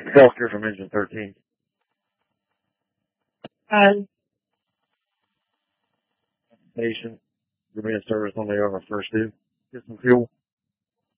Healthcare from engine 13. Hi. Station. Give me a service on the over first due. Get some fuel.